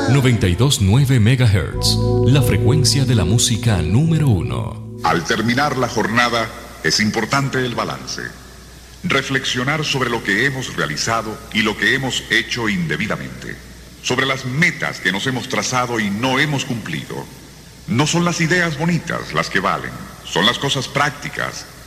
92.9 MHz, la frecuencia de la música número 1. Al terminar la jornada, es importante el balance. Reflexionar sobre lo que hemos realizado y lo que hemos hecho indebidamente. Sobre las metas que nos hemos trazado y no hemos cumplido. No son las ideas bonitas las que valen, son las cosas prácticas,